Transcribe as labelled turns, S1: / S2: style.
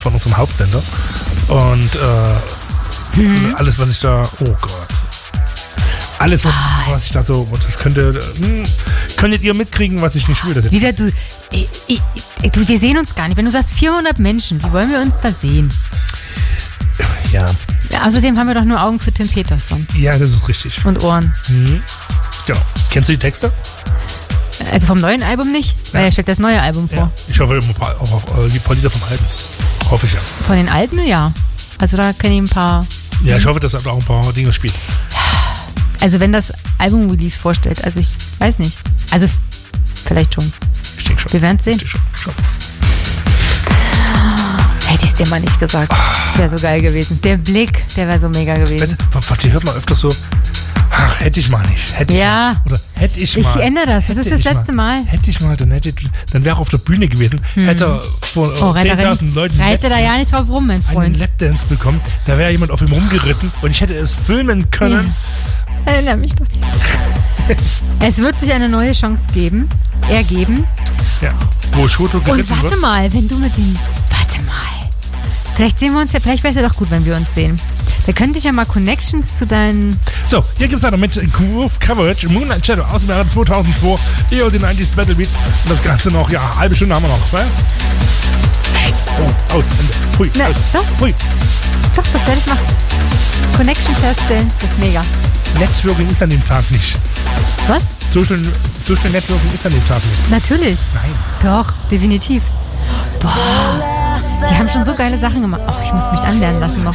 S1: von unserem Hauptsender. Und alles, was ich da, oh Gott. Alles, was ich da so, das könntet ihr mitkriegen, was ich nicht will.
S2: Wie gesagt, du, wir sehen uns gar nicht. Wenn du sagst 400 Menschen, wie wollen wir uns da sehen?
S1: Ja.
S2: Außerdem haben wir doch nur Augen für Tim Peters dann.
S1: Ja, das ist richtig.
S2: Und Ohren.
S1: Genau. Kennst du die Texte?
S2: Also vom neuen Album nicht? Weil er stellt das neue Album vor.
S1: Ja. Ich hoffe auch auf die paar Lieder vom Alten. Hoffe ich ja.
S2: Von den Alten, ja. Also da kenne ich ein paar.
S1: Ja, ich hoffe, dass er auch ein paar Dinge spielt.
S2: Also wenn das Album-Release vorstellt, also ich weiß nicht. Also vielleicht schon.
S1: Ich denke schon.
S2: Wir werden es sehen.
S1: Schon.
S2: Hätte ich es dir mal nicht gesagt. Das wäre so geil gewesen. Der Blick, der wäre so mega gewesen.
S1: Weißt du, die hört man öfter so, ach, hätte ich mal nicht. Hätte ich mal. Oder hätte ich mal.
S2: Ich ändere das. Das ist das letzte Mal.
S1: Hätte ich mal, dann wäre er auf der Bühne gewesen. Hätte er vor 10.000 Leuten
S2: reite da ja nicht drauf rum, mein Freund.
S1: einen Lapdance bekommen. Da wäre jemand auf ihm rumgeritten und ich hätte es filmen können.
S2: Ja. Erinnere mich doch nicht. Es wird sich eine neue Chance ergeben.
S1: Ja. Wo Shoto geritten wird.
S2: Und warte mal, wenn du mit dem... Warte mal. Vielleicht sehen wir uns ja... Vielleicht wäre es ja doch gut, wenn wir uns sehen. Da könnte ich ja mal Connections zu deinen...
S1: So, hier gibt es noch mit Groove Coverage, Moonlight Shadow aus dem Jahre 2002, EO die 90s Battle Beats und das Ganze noch, ja, halbe Stunde haben wir noch. Ne? Oh, aus, Ende. Pfui,
S2: Na,
S1: aus.
S2: Doch.
S1: Pfui.
S2: Doch, das werde ich machen. Connections herstellen, das ist mega.
S1: Networking ist an dem Tag nicht.
S2: Was?
S1: Social Networking ist an dem Tag nicht.
S2: Natürlich.
S1: Nein.
S2: Doch, definitiv. Boah, die haben schon so geile Sachen gemacht. Oh, ich muss mich anlernen lassen noch.